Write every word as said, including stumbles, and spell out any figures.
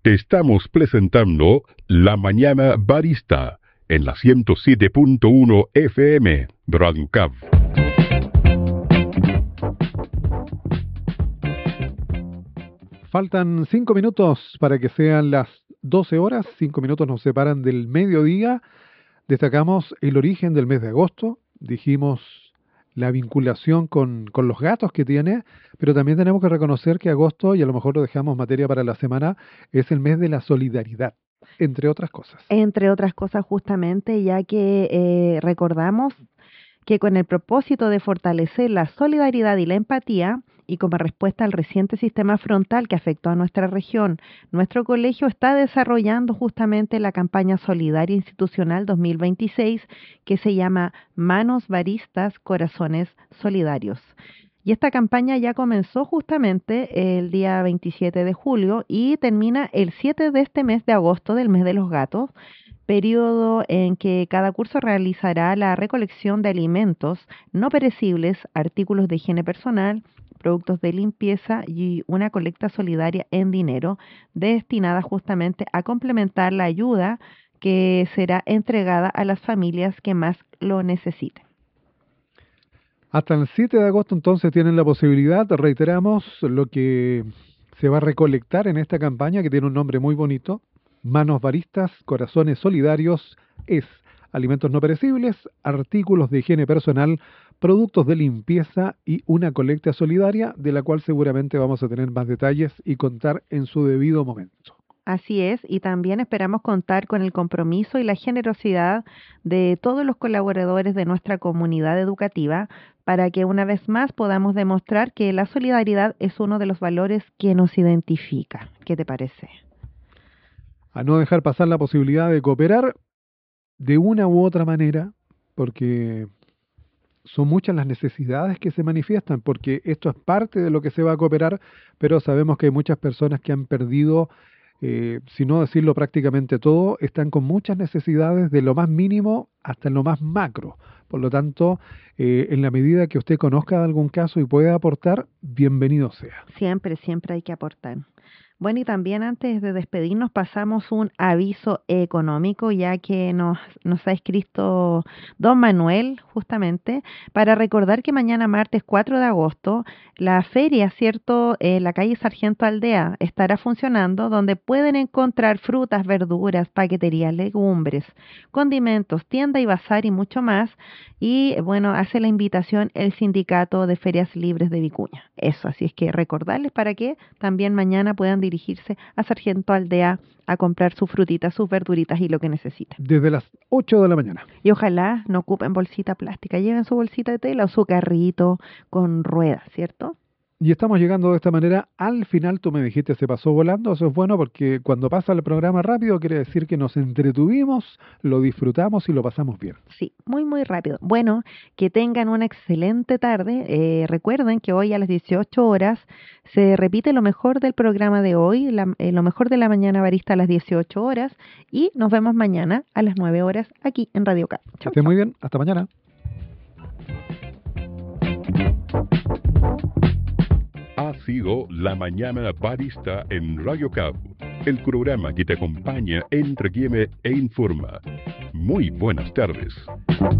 te estamos presentando La Mañana Barista en la ciento siete punto uno F M Radio Cab. Faltan cinco minutos para que sean las doce horas, cinco minutos nos separan del mediodía. Destacamos el origen del mes de agosto, dijimos la vinculación con, con los gatos que tiene, pero también tenemos que reconocer que agosto, y a lo mejor lo dejamos materia para la semana, es el mes de la solidaridad, entre otras cosas. Entre otras cosas, justamente, ya que eh, recordamos que con el propósito de fortalecer la solidaridad y la empatía, y como respuesta al reciente sistema frontal que afectó a nuestra región, nuestro colegio está desarrollando justamente la campaña solidaria institucional dos mil veintiséis que se llama Manos Baristas, Corazones Solidarios. Y esta campaña ya comenzó justamente el día veintisiete de julio y termina el siete de este mes de agosto, del mes de los gatos, periodo en que cada curso realizará la recolección de alimentos no perecibles, artículos de higiene personal, productos de limpieza y una colecta solidaria en dinero destinada justamente a complementar la ayuda que será entregada a las familias que más lo necesiten. Hasta el siete de agosto entonces tienen la posibilidad, reiteramos, lo que se va a recolectar en esta campaña que tiene un nombre muy bonito, Manos Baristas, Corazones Solidarios, es alimentos no perecibles, artículos de higiene personal, productos de limpieza y una colecta solidaria, de la cual seguramente vamos a tener más detalles y contar en su debido momento. Así es, y también esperamos contar con el compromiso y la generosidad de todos los colaboradores de nuestra comunidad educativa para que una vez más podamos demostrar que la solidaridad es uno de los valores que nos identifica. ¿Qué te parece? A no dejar pasar la posibilidad de cooperar de una u otra manera, porque son muchas las necesidades que se manifiestan, porque esto es parte de lo que se va a cooperar, pero sabemos que hay muchas personas que han perdido, eh, si no decirlo prácticamente todo, están con muchas necesidades de lo más mínimo hasta lo más macro. Por lo tanto, eh, en la medida que usted conozca de algún caso y pueda aportar, bienvenido sea. Siempre, siempre hay que aportar. Bueno, y también antes de despedirnos pasamos un aviso económico, ya que nos, nos ha escrito don Manuel, justamente, para recordar que mañana martes cuatro de agosto, la feria, ¿cierto?, en la calle Sargento Aldea estará funcionando, donde pueden encontrar frutas, verduras, paqueterías, legumbres, condimentos, tienda y bazar y mucho más. Y, bueno, hace la invitación el Sindicato de Ferias Libres de Vicuña. Eso, así es que recordarles para que también mañana puedan dirigirse a Sargento Aldea a comprar sus frutitas, sus verduritas y lo que necesiten. Desde las ocho de la mañana. Y ojalá no ocupen bolsita plástica, lleven su bolsita de tela o su carrito con ruedas, ¿cierto? Y estamos llegando de esta manera al final. Tú me dijiste se pasó volando, eso es bueno porque cuando pasa el programa rápido quiere decir que nos entretuvimos, lo disfrutamos y lo pasamos bien. Sí, muy muy rápido. Bueno, que tengan una excelente tarde. Eh, recuerden que hoy a las dieciocho horas se repite lo mejor del programa de hoy, la, eh, lo mejor de la mañana barista a las dieciocho horas y nos vemos mañana a las nueve horas aquí en Radio Cab. Que esté muy bien, hasta mañana. Ha sido La Mañana Barista en Radio Cab, el programa que te acompaña, entretiene e informa. Muy buenas tardes.